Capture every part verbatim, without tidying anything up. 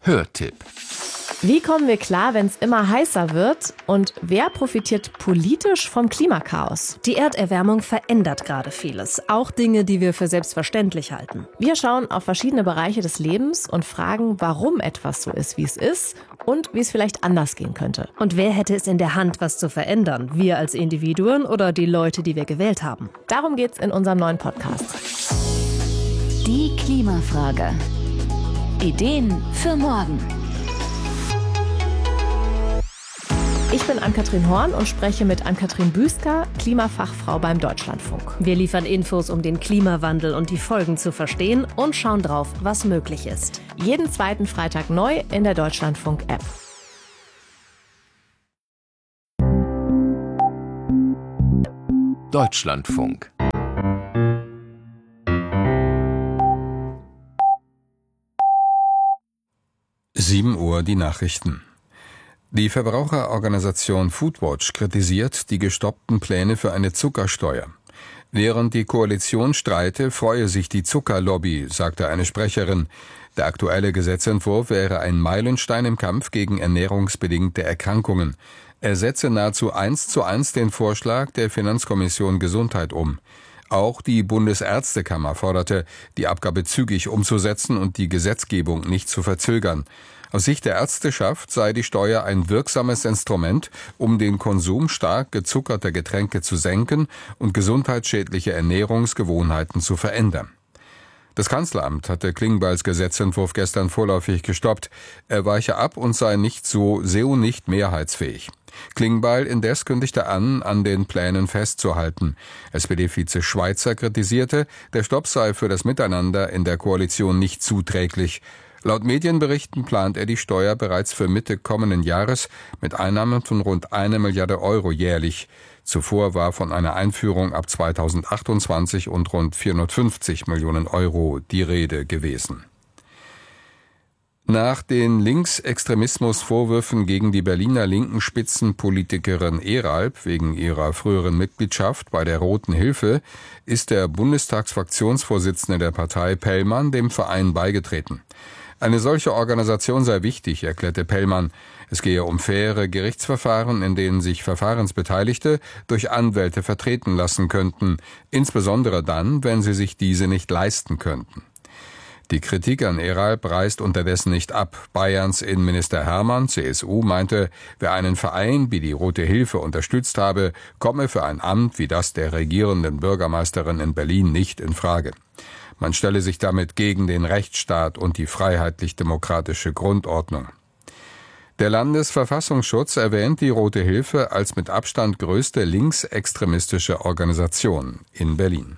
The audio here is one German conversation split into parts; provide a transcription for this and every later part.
Hörtipp. Wie kommen wir klar, wenn es immer heißer wird? Und wer profitiert politisch vom Klimakaos? Die Erderwärmung verändert gerade vieles, auch Dinge, die wir für selbstverständlich halten. Wir schauen auf verschiedene Bereiche des Lebens und fragen, warum etwas so ist, wie es ist und wie es vielleicht anders gehen könnte. Und wer hätte es in der Hand, was zu verändern? Wir als Individuen oder die Leute, die wir gewählt haben? Darum geht's in unserem neuen Podcast. Die Klimafrage. Ideen für morgen. Ich bin Ann-Kathrin Horn und spreche mit Ann-Kathrin Büsker, Klimafachfrau beim Deutschlandfunk. Wir liefern Infos, um den Klimawandel und die Folgen zu verstehen und schauen drauf, was möglich ist. Jeden zweiten Freitag neu in der Deutschlandfunk-App. Deutschlandfunk. sieben Uhr die Nachrichten. Die Verbraucherorganisation Foodwatch kritisiert die gestoppten Pläne für eine Zuckersteuer. Während die Koalition streite, freue sich die Zuckerlobby, sagte eine Sprecherin. Der aktuelle Gesetzentwurf wäre ein Meilenstein im Kampf gegen ernährungsbedingte Erkrankungen. Er setze nahezu eins zu eins den Vorschlag der Finanzkommission Gesundheit um. Auch die Bundesärztekammer forderte, die Abgabe zügig umzusetzen und die Gesetzgebung nicht zu verzögern. Aus Sicht der Ärzteschaft sei die Steuer ein wirksames Instrument, um den Konsum stark gezuckerter Getränke zu senken und gesundheitsschädliche Ernährungsgewohnheiten zu verändern. Das Kanzleramt hatte Klingbeils Gesetzentwurf gestern vorläufig gestoppt. Er weiche ab und sei nicht so, so nicht mehrheitsfähig. Klingbeil indes kündigte an, an den Plänen festzuhalten. S P D-Vize Schweizer kritisierte, der Stopp sei für das Miteinander in der Koalition nicht zuträglich. Laut Medienberichten plant er die Steuer bereits für Mitte kommenden Jahres mit Einnahmen von rund eine Milliarde Euro jährlich. Zuvor war von einer Einführung ab zweitausendachtundzwanzig und rund vierhundertfünfzig Millionen Euro die Rede gewesen. Nach den Linksextremismusvorwürfen gegen die Berliner linken Spitzenpolitikerin Eralb wegen ihrer früheren Mitgliedschaft bei der Roten Hilfe ist der Bundestagsfraktionsvorsitzende der Partei Pellmann dem Verein beigetreten. Eine solche Organisation sei wichtig, erklärte Pellmann. Es gehe um faire Gerichtsverfahren, in denen sich Verfahrensbeteiligte durch Anwälte vertreten lassen könnten, insbesondere dann, wenn sie sich diese nicht leisten könnten. Die Kritik an Eralb reißt unterdessen nicht ab. Bayerns Innenminister Hermann, C S U, meinte, wer einen Verein wie die Rote Hilfe unterstützt habe, komme für ein Amt wie das der regierenden Bürgermeisterin in Berlin nicht in Frage. Man stelle sich damit gegen den Rechtsstaat und die freiheitlich-demokratische Grundordnung. Der Landesverfassungsschutz erwähnt die Rote Hilfe als mit Abstand größte linksextremistische Organisation in Berlin.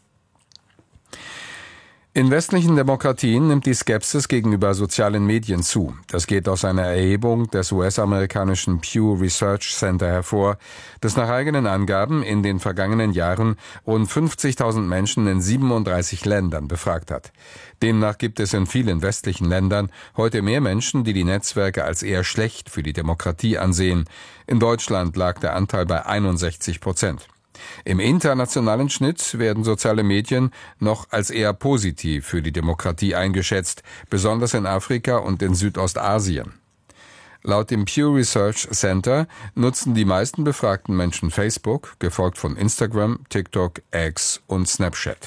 In westlichen Demokratien nimmt die Skepsis gegenüber sozialen Medien zu. Das geht aus einer Erhebung des U S-amerikanischen Pew Research Center hervor, das nach eigenen Angaben in den vergangenen Jahren rund fünfzigtausend Menschen in siebenunddreißig Ländern befragt hat. Demnach gibt es in vielen westlichen Ländern heute mehr Menschen, die die Netzwerke als eher schlecht für die Demokratie ansehen. In Deutschland lag der Anteil bei einundsechzig Prozent. Im internationalen Schnitt werden soziale Medien noch als eher positiv für die Demokratie eingeschätzt, besonders in Afrika und in Südostasien. Laut dem Pew Research Center nutzen die meisten befragten Menschen Facebook, gefolgt von Instagram, TikTok, X und Snapchat.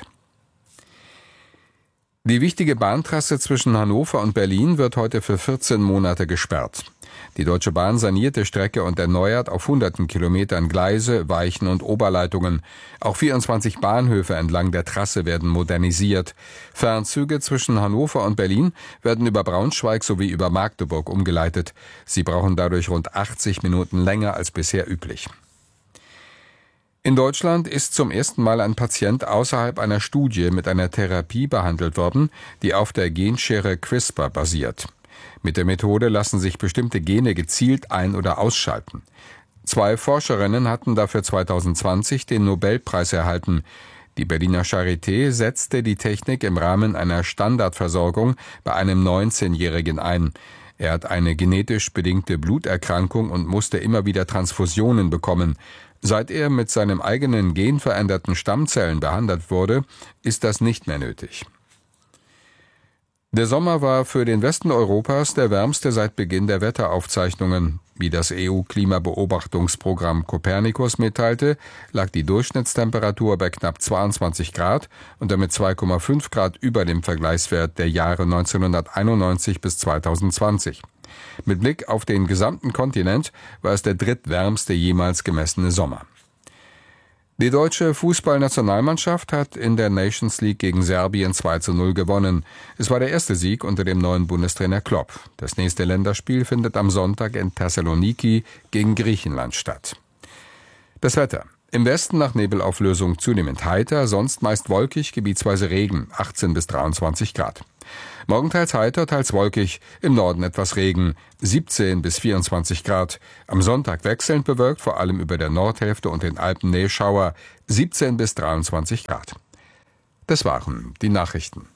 Die wichtige Bahntrasse zwischen Hannover und Berlin wird heute für vierzehn Monate gesperrt. Die Deutsche Bahn saniert die Strecke und erneuert auf hunderten Kilometern Gleise, Weichen und Oberleitungen. Auch vierundzwanzig Bahnhöfe entlang der Trasse werden modernisiert. Fernzüge zwischen Hannover und Berlin werden über Braunschweig sowie über Magdeburg umgeleitet. Sie brauchen dadurch rund achtzig Minuten länger als bisher üblich. In Deutschland ist zum ersten Mal ein Patient außerhalb einer Studie mit einer Therapie behandelt worden, die auf der Genschere CRISPR basiert. Mit der Methode lassen sich bestimmte Gene gezielt ein- oder ausschalten. Zwei Forscherinnen hatten dafür zweitausendzwanzig den Nobelpreis erhalten. Die Berliner Charité setzte die Technik im Rahmen einer Standardversorgung bei einem neunzehnjährigen ein. Er hat eine genetisch bedingte Bluterkrankung und musste immer wieder Transfusionen bekommen. Seit er mit seinem eigenen genveränderten Stammzellen behandelt wurde, ist das nicht mehr nötig. Der Sommer war für den Westen Europas der wärmste seit Beginn der Wetteraufzeichnungen. Wie das E U-Klimabeobachtungsprogramm Copernicus mitteilte, lag die Durchschnittstemperatur bei knapp zweiundzwanzig Grad und damit zwei Komma fünf Grad über dem Vergleichswert der Jahre neunzehnhunderteinundneunzig bis zweitausendzwanzig. Mit Blick auf den gesamten Kontinent war es der drittwärmste jemals gemessene Sommer. Die deutsche Fußballnationalmannschaft hat in der Nations League gegen Serbien zwei zu null gewonnen. Es war der erste Sieg unter dem neuen Bundestrainer Klopp. Das nächste Länderspiel findet am Sonntag in Thessaloniki gegen Griechenland statt. Das Wetter. Im Westen nach Nebelauflösung zunehmend heiter, sonst meist wolkig, gebietsweise Regen, achtzehn bis dreiundzwanzig Grad. Morgen teils heiter, teils wolkig, im Norden etwas Regen, siebzehn bis vierundzwanzig Grad. Am Sonntag wechselnd bewölkt, vor allem über der Nordhälfte und den Alpen Schauer, siebzehn bis dreiundzwanzig Grad. Das waren die Nachrichten.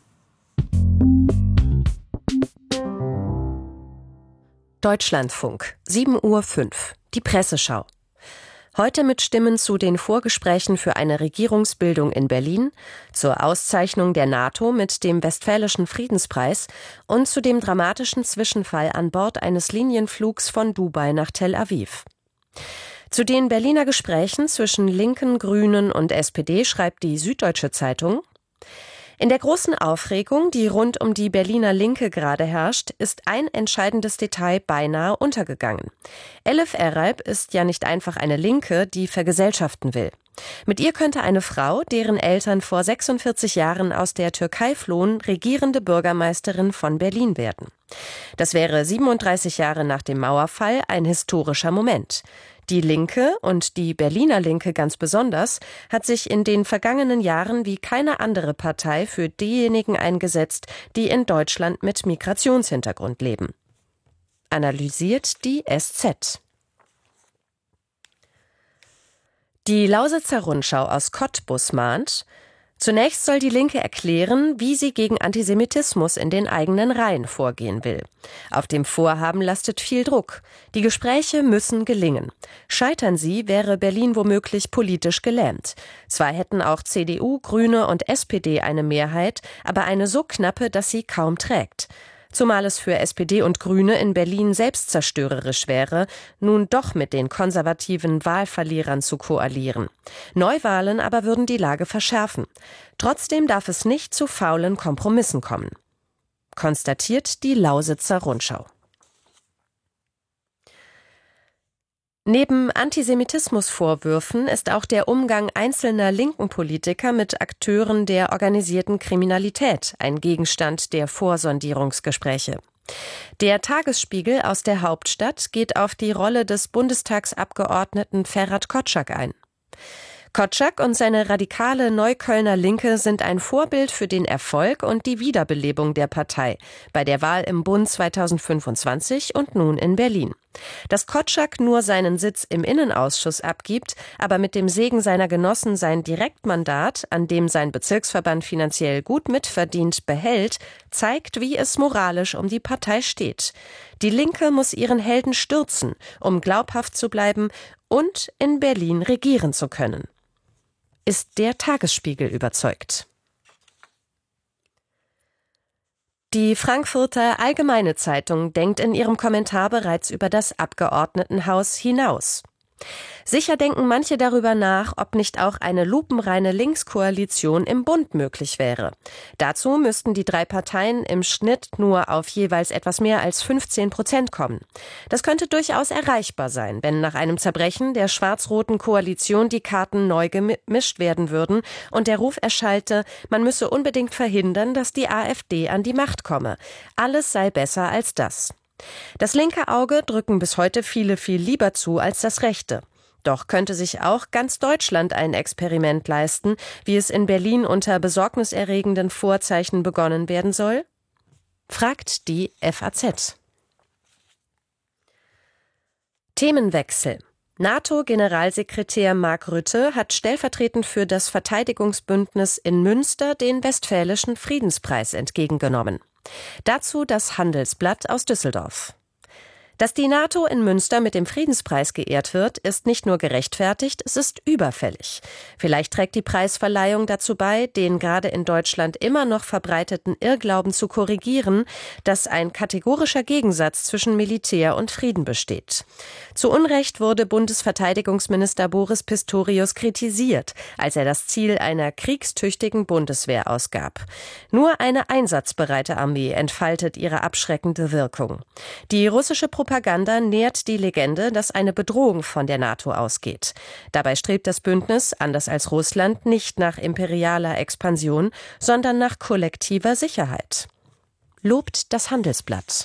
Deutschlandfunk, sieben Uhr fünf, die Presseschau. Heute mit Stimmen zu den Vorgesprächen für eine Regierungsbildung in Berlin, zur Auszeichnung der NATO mit dem Westfälischen Friedenspreis und zu dem dramatischen Zwischenfall an Bord eines Linienflugs von Dubai nach Tel Aviv. Zu den Berliner Gesprächen zwischen Linken, Grünen und S P D schreibt die Süddeutsche Zeitung: In der großen Aufregung, die rund um die Berliner Linke gerade herrscht, ist ein entscheidendes Detail beinahe untergegangen. Elif Eralp ist ja nicht einfach eine Linke, die vergesellschaften will. Mit ihr könnte eine Frau, deren Eltern vor sechsundvierzig Jahren aus der Türkei flohen, regierende Bürgermeisterin von Berlin werden. Das wäre siebenunddreißig Jahre nach dem Mauerfall ein historischer Moment. Die Linke und die Berliner Linke ganz besonders hat sich in den vergangenen Jahren wie keine andere Partei für diejenigen eingesetzt, die in Deutschland mit Migrationshintergrund leben. Analysiert die S Z. Die Lausitzer Rundschau aus Cottbus mahnt: Zunächst soll die Linke erklären, wie sie gegen Antisemitismus in den eigenen Reihen vorgehen will. Auf dem Vorhaben lastet viel Druck. Die Gespräche müssen gelingen. Scheitern sie, wäre Berlin womöglich politisch gelähmt. Zwar hätten auch C D U, Grüne und S P D eine Mehrheit, aber eine so knappe, dass sie kaum trägt. Zumal es für S P D und Grüne in Berlin selbstzerstörerisch wäre, nun doch mit den konservativen Wahlverlierern zu koalieren. Neuwahlen aber würden die Lage verschärfen. Trotzdem darf es nicht zu faulen Kompromissen kommen, konstatiert die Lausitzer Rundschau. Neben Antisemitismusvorwürfen ist auch der Umgang einzelner linken Politiker mit Akteuren der organisierten Kriminalität ein Gegenstand der Vorsondierungsgespräche. Der Tagesspiegel aus der Hauptstadt geht auf die Rolle des Bundestagsabgeordneten Ferhat Kotschak ein. Kotschak und seine radikale Neuköllner Linke sind ein Vorbild für den Erfolg und die Wiederbelebung der Partei bei der Wahl im Bund zweitausendfünfundzwanzig und nun in Berlin. Dass Kotschak nur seinen Sitz im Innenausschuss abgibt, aber mit dem Segen seiner Genossen sein Direktmandat, an dem sein Bezirksverband finanziell gut mitverdient, behält, zeigt, wie es moralisch um die Partei steht. Die Linke muss ihren Helden stürzen, um glaubhaft zu bleiben und in Berlin regieren zu können. Ist der Tagesspiegel überzeugt. Die Frankfurter Allgemeine Zeitung denkt in ihrem Kommentar bereits über das Abgeordnetenhaus hinaus. Sicher denken manche darüber nach, ob nicht auch eine lupenreine Linkskoalition im Bund möglich wäre. Dazu müssten die drei Parteien im Schnitt nur auf jeweils etwas mehr als fünfzehn Prozent kommen. Das könnte durchaus erreichbar sein, wenn nach einem Zerbrechen der schwarz-roten Koalition die Karten neu gemischt werden würden und der Ruf erschallte, man müsse unbedingt verhindern, dass die AfD an die Macht komme. Alles sei besser als das. Das linke Auge drücken bis heute viele viel lieber zu als das rechte. Doch könnte sich auch ganz Deutschland ein Experiment leisten, wie es in Berlin unter besorgniserregenden Vorzeichen begonnen werden soll? Fragt die F A Z. Themenwechsel. NATO-Generalsekretär Mark Rutte hat stellvertretend für das Verteidigungsbündnis in Münster den Westfälischen Friedenspreis entgegengenommen. Dazu das Handelsblatt aus Düsseldorf. Dass die NATO in Münster mit dem Friedenspreis geehrt wird, ist nicht nur gerechtfertigt, es ist überfällig. Vielleicht trägt die Preisverleihung dazu bei, den gerade in Deutschland immer noch verbreiteten Irrglauben zu korrigieren, dass ein kategorischer Gegensatz zwischen Militär und Frieden besteht. Zu Unrecht wurde Bundesverteidigungsminister Boris Pistorius kritisiert, als er das Ziel einer kriegstüchtigen Bundeswehr ausgab. Nur eine einsatzbereite Armee entfaltet ihre abschreckende Wirkung. Die russische Propaganda nährt die Legende, dass eine Bedrohung von der NATO ausgeht. Dabei strebt das Bündnis, anders als Russland, nicht nach imperialer Expansion, sondern nach kollektiver Sicherheit. Lobt das Handelsblatt.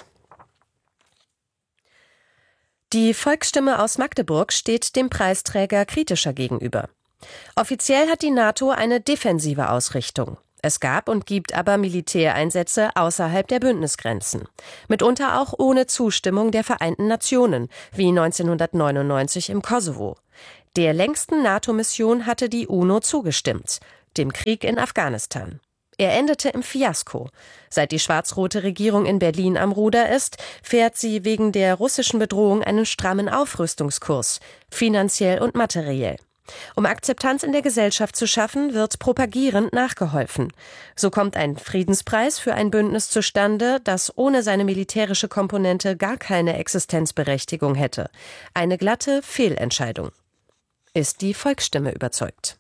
Die Volksstimme aus Magdeburg steht dem Preisträger kritischer gegenüber. Offiziell hat die NATO eine defensive Ausrichtung. Es gab und gibt aber Militäreinsätze außerhalb der Bündnisgrenzen. Mitunter auch ohne Zustimmung der Vereinten Nationen, wie neunzehnhundertneunundneunzig im Kosovo. Der längsten NATO-Mission hatte die UNO zugestimmt, dem Krieg in Afghanistan. Er endete im Fiasko. Seit die schwarz-rote Regierung in Berlin am Ruder ist, fährt sie wegen der russischen Bedrohung einen strammen Aufrüstungskurs, finanziell und materiell. Um Akzeptanz in der Gesellschaft zu schaffen, wird propagierend nachgeholfen. So kommt ein Friedenspreis für ein Bündnis zustande, das ohne seine militärische Komponente gar keine Existenzberechtigung hätte. Eine glatte Fehlentscheidung. Ist die Volksstimme überzeugt?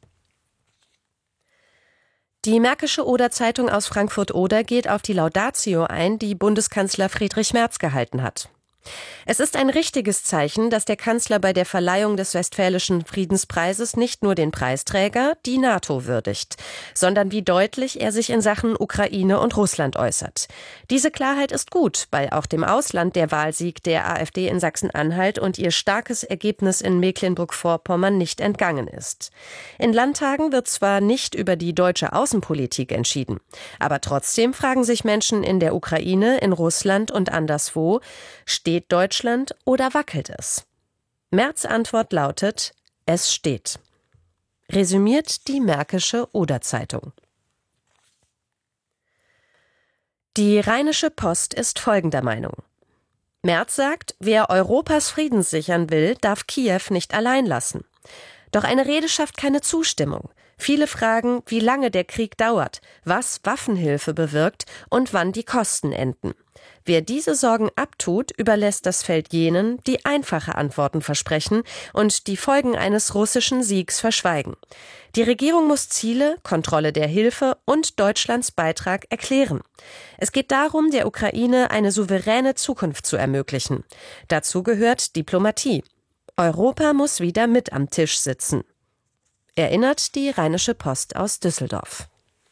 Die Märkische Oder-Zeitung aus Frankfurt-Oder geht auf die Laudatio ein, die Bundeskanzler Friedrich Merz gehalten hat. Es ist ein richtiges Zeichen, dass der Kanzler bei der Verleihung des Westfälischen Friedenspreises nicht nur den Preisträger, die NATO würdigt, sondern wie deutlich er sich in Sachen Ukraine und Russland äußert. Diese Klarheit ist gut, weil auch dem Ausland der Wahlsieg der AfD in Sachsen-Anhalt und ihr starkes Ergebnis in Mecklenburg-Vorpommern nicht entgangen ist. In Landtagen wird zwar nicht über die deutsche Außenpolitik entschieden, aber trotzdem fragen sich Menschen in der Ukraine, in Russland und anderswo, steht Deutschland oder wackelt es? Merz' Antwort lautet, es steht. Resümiert die Märkische Oder-Zeitung. Die Rheinische Post ist folgender Meinung. Merz sagt, wer Europas Frieden sichern will, darf Kiew nicht allein lassen. Doch eine Rede schafft keine Zustimmung. Viele fragen, wie lange der Krieg dauert, was Waffenhilfe bewirkt und wann die Kosten enden. Wer diese Sorgen abtut, überlässt das Feld jenen, die einfache Antworten versprechen und die Folgen eines russischen Siegs verschweigen. Die Regierung muss Ziele, Kontrolle der Hilfe und Deutschlands Beitrag erklären. Es geht darum, der Ukraine eine souveräne Zukunft zu ermöglichen. Dazu gehört Diplomatie. Europa muss wieder mit am Tisch sitzen. Erinnert die Rheinische Post aus Düsseldorf.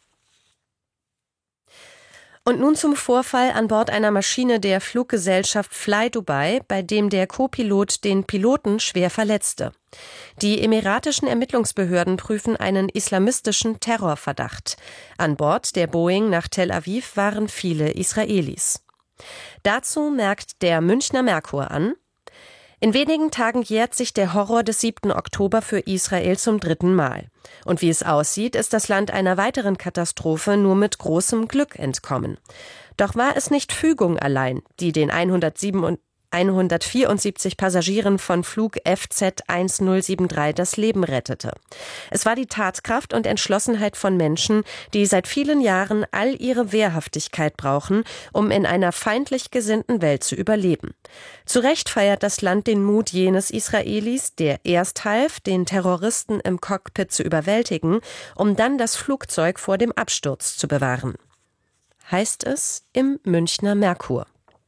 Und nun zum Vorfall an Bord einer Maschine der Fluggesellschaft Fly Dubai, bei dem der Co-Pilot den Piloten schwer verletzte. Die emiratischen Ermittlungsbehörden prüfen einen islamistischen Terrorverdacht. An Bord der Boeing nach Tel Aviv waren viele Israelis. Dazu merkt der Münchner Merkur an: In wenigen Tagen jährt sich der Horror des siebten Oktober für Israel zum dritten Mal. Und wie es aussieht, ist das Land einer weiteren Katastrophe nur mit großem Glück entkommen. Doch war es nicht Fügung allein, die den hundertvierundsiebzig Passagieren von Flug F Z null eins sieben drei das Leben rettete. Es war die Tatkraft und Entschlossenheit von Menschen, die seit vielen Jahren all ihre Wehrhaftigkeit brauchen, um in einer feindlich gesinnten Welt zu überleben. Zu Recht feiert das Land den Mut jenes Israelis, der erst half, den Terroristen im Cockpit zu überwältigen, um dann das Flugzeug vor dem Absturz zu bewahren. Heißt es im Münchner Merkur.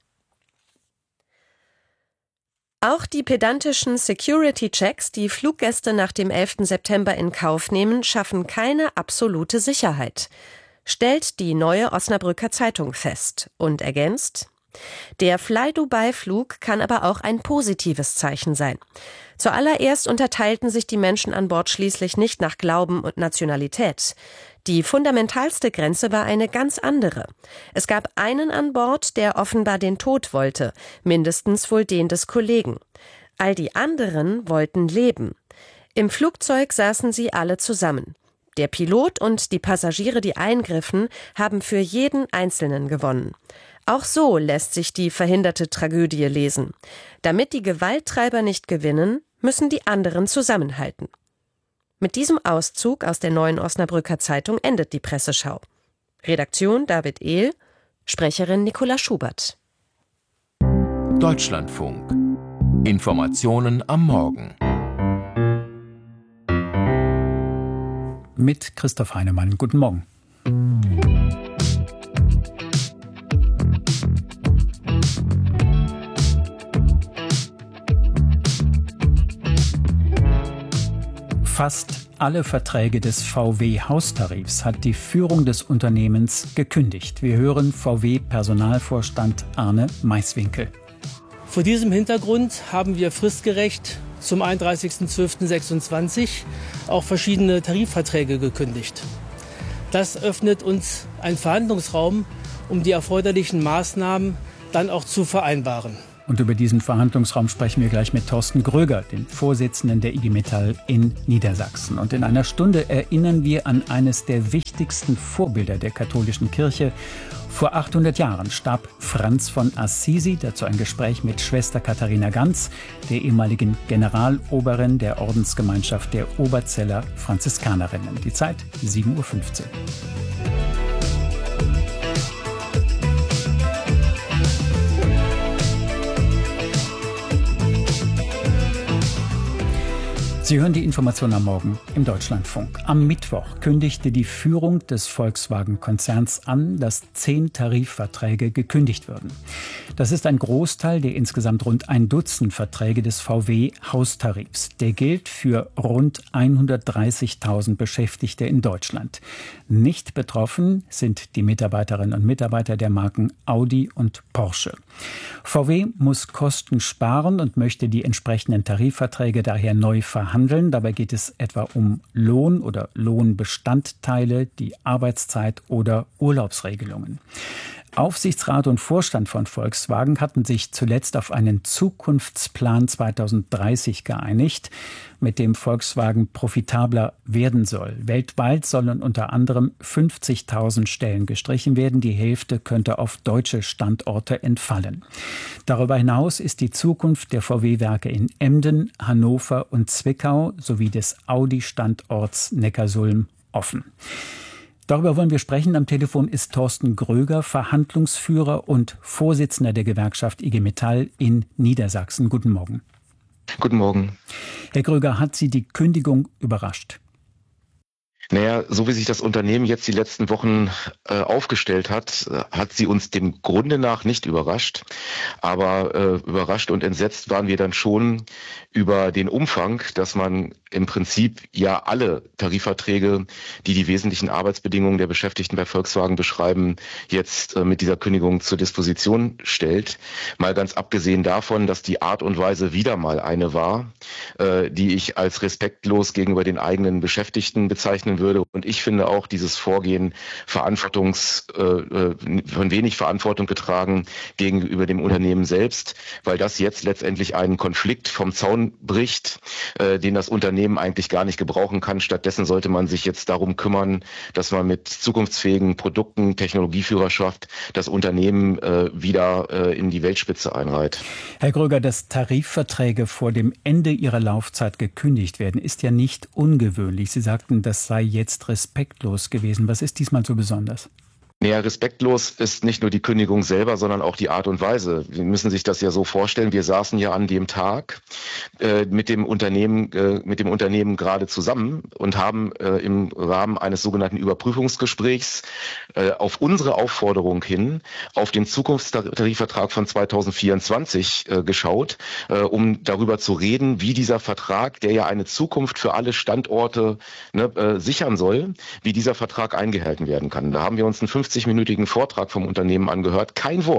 Auch die pedantischen Security-Checks, die Fluggäste nach dem elften September in Kauf nehmen, schaffen keine absolute Sicherheit, stellt die Neue Osnabrücker Zeitung fest und ergänzt: Der Fly-Dubai-Flug kann aber auch ein positives Zeichen sein. Zuallererst unterteilten sich die Menschen an Bord schließlich nicht nach Glauben und Nationalität. Die fundamentalste Grenze war eine ganz andere. Es gab einen an Bord, der offenbar den Tod wollte, mindestens wohl den des Kollegen. All die anderen wollten leben. Im Flugzeug saßen sie alle zusammen. Der Pilot und die Passagiere, die eingriffen, haben für jeden Einzelnen gewonnen. Auch so lässt sich die verhinderte Tragödie lesen. Damit die Gewalttreiber nicht gewinnen, müssen die anderen zusammenhalten. Mit diesem Auszug aus der Neuen Osnabrücker Zeitung endet die Presseschau. Redaktion David Ehl, Sprecherin Nicola Schubert. Deutschlandfunk. Informationen am Morgen. Mit Christoph Heinemann. Guten Morgen. Fast alle Verträge des V W-Haustarifs hat die Führung des Unternehmens gekündigt. Wir hören V W-Personalvorstand Arne Maiswinkel. Vor diesem Hintergrund haben wir fristgerecht zum einunddreißigsten zwölften sechsundzwanzig auch verschiedene Tarifverträge gekündigt. Das öffnet uns einen Verhandlungsraum, um die erforderlichen Maßnahmen dann auch zu vereinbaren. Und über diesen Verhandlungsraum sprechen wir gleich mit Thorsten Gröger, dem Vorsitzenden der I G Metall in Niedersachsen. Und in einer Stunde erinnern wir an eines der wichtigsten Vorbilder der katholischen Kirche. Vor achthundert Jahren starb Franz von Assisi, dazu ein Gespräch mit Schwester Katharina Ganz, der ehemaligen Generaloberin der Ordensgemeinschaft der Oberzeller Franziskanerinnen. Die Zeit sieben Uhr fünfzehn. Sie hören die Information am Morgen im Deutschlandfunk. Am Mittwoch kündigte die Führung des Volkswagen-Konzerns an, dass zehn Tarifverträge gekündigt würden. Das ist ein Großteil der insgesamt rund ein Dutzend Verträge des V W-Haustarifs. Der gilt für rund hundertdreißigtausend Beschäftigte in Deutschland. Nicht betroffen sind die Mitarbeiterinnen und Mitarbeiter der Marken Audi und Porsche. V W muss Kosten sparen und möchte die entsprechenden Tarifverträge daher neu verhandeln. Dabei geht es etwa um Lohn- oder Lohnbestandteile, die Arbeitszeit oder Urlaubsregelungen. Aufsichtsrat und Vorstand von Volkswagen hatten sich zuletzt auf einen Zukunftsplan zweitausenddreißig geeinigt, mit dem Volkswagen profitabler werden soll. Weltweit sollen unter anderem fünfzigtausend Stellen gestrichen werden. Die Hälfte könnte auf deutsche Standorte entfallen. Darüber hinaus ist die Zukunft der V W-Werke in Emden, Hannover und Zwickau sowie des Audi-Standorts Neckarsulm offen. Darüber wollen wir sprechen. Am Telefon ist Thorsten Gröger, Verhandlungsführer und Vorsitzender der Gewerkschaft I G Metall in Niedersachsen. Guten Morgen. Guten Morgen. Herr Gröger, hat Sie die Kündigung überrascht? Naja, so wie sich das Unternehmen jetzt die letzten Wochen äh, aufgestellt hat, äh, hat sie uns dem Grunde nach nicht überrascht. Aber äh, überrascht und entsetzt waren wir dann schon über den Umfang, dass man im Prinzip ja alle Tarifverträge, die die wesentlichen Arbeitsbedingungen der Beschäftigten bei Volkswagen beschreiben, jetzt äh, mit dieser Kündigung zur Disposition stellt. Mal ganz abgesehen davon, dass die Art und Weise wieder mal eine war, äh, die ich als respektlos gegenüber den eigenen Beschäftigten bezeichnen würde. Und ich finde auch dieses Vorgehen verantwortungs, äh, von wenig Verantwortung getragen gegenüber dem Unternehmen selbst, weil das jetzt letztendlich einen Konflikt vom Zaun bricht, äh, den das Unternehmen eigentlich gar nicht gebrauchen kann. Stattdessen sollte man sich jetzt darum kümmern, dass man mit zukunftsfähigen Produkten, Technologieführerschaft, das Unternehmen äh, wieder äh, in die Weltspitze einreiht. Herr Gröger, dass Tarifverträge vor dem Ende ihrer Laufzeit gekündigt werden, ist ja nicht ungewöhnlich. Sie sagten, das sei jetzt respektlos gewesen. Was ist diesmal so besonders? Naja, respektlos ist nicht nur die Kündigung selber, sondern auch die Art und Weise. Sie müssen sich das ja so vorstellen. Wir saßen ja an dem Tag äh, mit dem Unternehmen, äh, mit dem Unternehmen gerade zusammen und haben äh, im Rahmen eines sogenannten Überprüfungsgesprächs äh, auf unsere Aufforderung hin auf den Zukunftstarifvertrag von zweitausendvierundzwanzig äh, geschaut, äh, um darüber zu reden, wie dieser Vertrag, der ja eine Zukunft für alle Standorte ne, äh, sichern soll, wie dieser Vertrag eingehalten werden kann. Da haben wir uns einen fünfzigminütigen Vortrag vom Unternehmen angehört. Kein Wort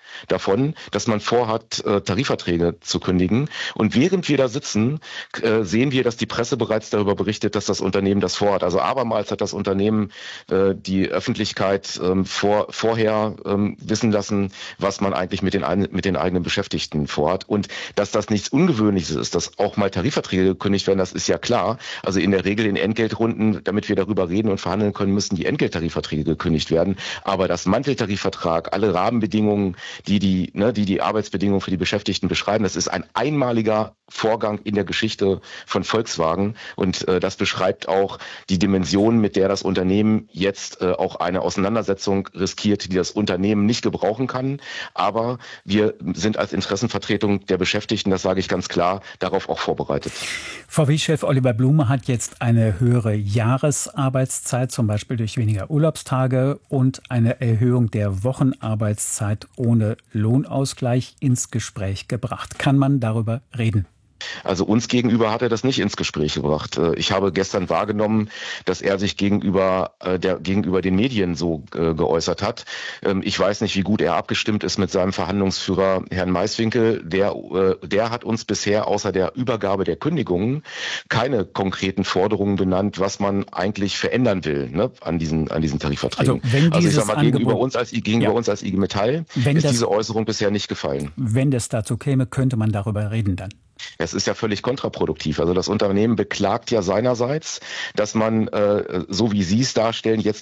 davon, dass man vorhat, äh, Tarifverträge zu kündigen. Und während wir da sitzen, äh, sehen wir, dass die Presse bereits darüber berichtet, dass das Unternehmen das vorhat. Also abermals hat das Unternehmen äh, die Öffentlichkeit ähm, vor, vorher ähm, wissen lassen, was man eigentlich mit den, ein, mit den eigenen Beschäftigten vorhat. Und dass das nichts Ungewöhnliches ist, dass auch mal Tarifverträge gekündigt werden, das ist ja klar. Also in der Regel in Entgeltrunden, damit wir darüber reden und verhandeln können, müssen die Entgelttarifverträge gekündigt werden. Aber das Manteltarifvertrag, alle Rahmenbedingungen, die die, ne, die die Arbeitsbedingungen für die Beschäftigten beschreiben, das ist ein einmaliger Vorgang in der Geschichte von Volkswagen. Und äh, das beschreibt auch die Dimension, mit der das Unternehmen jetzt äh, auch eine Auseinandersetzung riskiert, die das Unternehmen nicht gebrauchen kann. Aber wir sind als Interessenvertretung der Beschäftigten, das sage ich ganz klar, darauf auch vorbereitet. V W-Chef Oliver Blume hat jetzt eine höhere Jahresarbeitszeit, zum Beispiel durch weniger Urlaubstage und eine Erhöhung der Wochenarbeitszeit ohne Lohnausgleich ins Gespräch gebracht. Kann man darüber reden? Also uns gegenüber hat er das nicht ins Gespräch gebracht. Ich habe gestern wahrgenommen, dass er sich gegenüber der gegenüber den Medien so äh, geäußert hat. Ähm, ich weiß nicht, wie gut er abgestimmt ist mit seinem Verhandlungsführer Herrn Maiswinkel. Der, äh, der hat uns bisher außer der Übergabe der Kündigungen keine konkreten Forderungen benannt, was man eigentlich verändern will, ne, an diesen an diesen Tarifverträgen. Also, wenn also ich sag mal, Angebot, gegenüber uns als gegenüber ja. uns als I G Metall wenn ist das, diese Äußerung bisher nicht gefallen. Wenn das dazu käme, könnte man darüber reden dann. Es ist ja völlig kontraproduktiv. Also das Unternehmen beklagt ja seinerseits, dass man, äh, so wie Sie es darstellen, jetzt